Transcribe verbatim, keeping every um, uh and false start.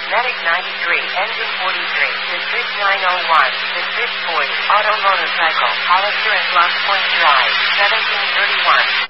Medic ninety-three, Engine forty-three, Desist nine oh one, Desist forty, Auto Motorcycle, Hollister and Lock Point Drive, seventeen thirty-one.